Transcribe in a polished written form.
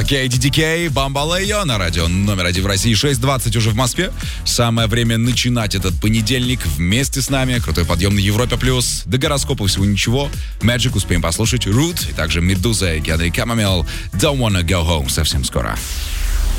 KDDK, Бамбалейо на радио номер 1 в России, 6:20 уже в Москве. Самое время начинать этот понедельник вместе с нами. Крутой подъем на Европе+. До гороскопа всего ничего. Magic успеем послушать. Root и также Медуза и Генри Камамел. Don't wanna go home совсем скоро.